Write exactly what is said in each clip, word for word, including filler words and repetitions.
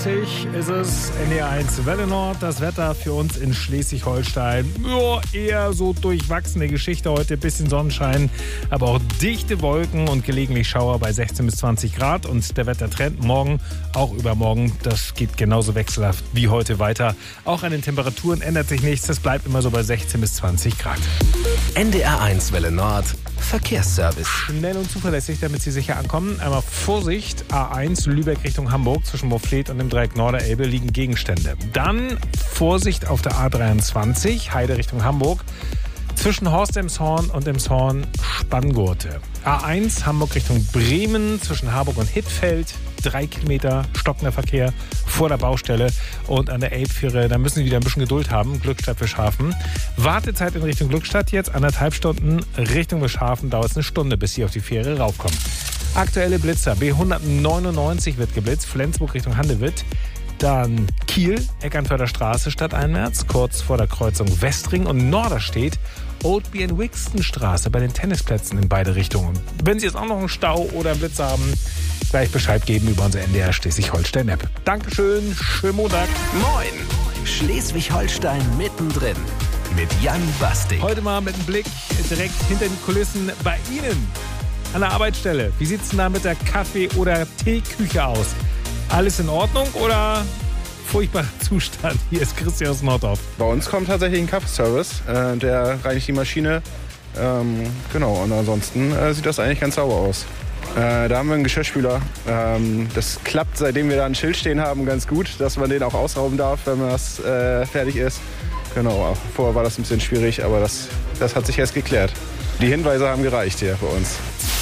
Ist es N D R eins Welle Nord, das Wetter für uns in Schleswig-Holstein. Ja, eher so durchwachsene Geschichte heute, bisschen Sonnenschein, aber auch dichte Wolken und gelegentlich Schauer bei sechzehn bis zwanzig Grad. Und der Wettertrend morgen, auch übermorgen, das geht genauso wechselhaft wie heute weiter. Auch an den Temperaturen ändert sich nichts, das bleibt immer so bei sechzehn bis zwanzig Grad. N D R eins Welle Nord, Verkehrsservice. Schnell und zuverlässig, damit Sie sicher ankommen. Einmal Vorsicht, A eins Lübeck Richtung Hamburg, zwischen Moorfleet und dem Dreieck Norderelbe liegen Gegenstände. Dann Vorsicht auf der A dreiundzwanzig, Heide Richtung Hamburg, zwischen Horst-Emshorn und Emshorn Spanngurte. A eins Hamburg Richtung Bremen, zwischen Harburg und Hittfeld, drei Kilometer stockender Verkehr vor der Baustelle. Und an der Elbfähre, da müssen Sie wieder ein bisschen Geduld haben, Glückstadt Bischhafen. Wartezeit in Richtung Glückstadt jetzt, anderthalb Stunden. Richtung Bischhafen dauert es eine Stunde, bis Sie auf die Fähre raufkommen. Aktuelle Blitzer, B hundertneunundneunzig wird geblitzt, Flensburg Richtung Handewitt. Dann Kiel, Eckernförder Straße stadteinwärts, kurz vor der Kreuzung Westring und Norderstedt, Oldby and Wixton Straße bei den Tennisplätzen in beide Richtungen. Wenn Sie jetzt auch noch einen Stau oder einen Blitz haben, gleich Bescheid geben über unser N D R Schleswig-Holstein-App. Dankeschön, schönen Montag. Moin, Schleswig-Holstein mittendrin mit Jan Bastik. Heute mal mit einem Blick direkt hinter die Kulissen bei Ihnen an der Arbeitsstelle. Wie sieht es denn da mit der Kaffee- oder Teeküche aus? Alles in Ordnung oder furchtbarer Zustand? Hier ist Christian aus Nordorf. Bei uns kommt tatsächlich ein Kaffeeservice, äh, der reinigt die Maschine. Ähm, genau, und ansonsten äh, sieht das eigentlich ganz sauber aus. Äh, da haben wir einen Geschirrspüler. Ähm, das klappt, seitdem wir da ein Schild stehen haben, ganz gut, dass man den auch ausrauben darf, wenn das äh, fertig ist. Genau, vorher war das ein bisschen schwierig, aber das, das hat sich erst geklärt. Die Hinweise haben gereicht hier für uns.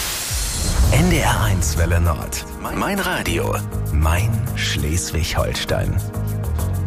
N D R eins Welle Nord. Mein Radio. Mein Schleswig-Holstein.